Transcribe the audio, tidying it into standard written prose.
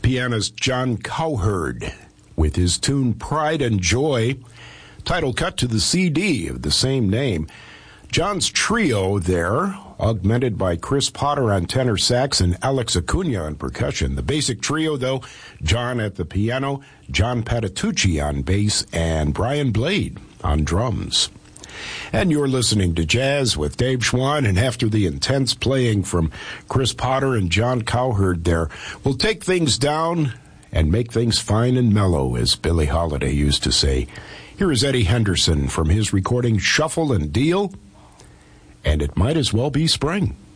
pianist John Cowherd with his tune Pride and Joy, title cut to the CD of the same name. John's trio there, augmented by Chris Potter on tenor sax and Alex Acuna on percussion. The basic trio, though, John at the piano, John Patitucci on bass, and Brian Blade on drums. And you're listening to Jazz with Dave Schwann, and after the intense playing from Chris Potter and John Cowherd there, we'll take things down and make things fine and mellow, as Billie Holiday used to say. Here is Eddie Henderson from his recording Shuffle and Deal, and It Might As Well Be Spring.